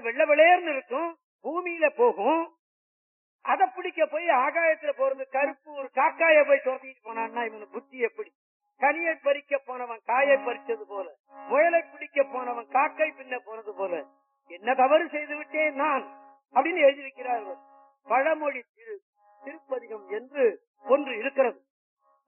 வெள்ள வெளையர்னு இருக்கும், பூமியில போகும். அதை பிடிக்க போய் ஆகாயத்துல போறது கருப்பு ஒரு காக்காய போய் துரத்திட்டு போனான்னா இவனுக்கு புத்தி எப்படி? கனியை பறிக்க போனவன் காயை பறிச்சது போல, முயலை பிடிக்க போனவன் காக்கை பின்ன போனது போல, என்ன தவறு செய்து விட்டேன் நான் அப்படின்னு எழுதி வைக்கிறார்கள். பழமொழி திருப்பதிகம் என்று ஒன்று இருக்கிறது.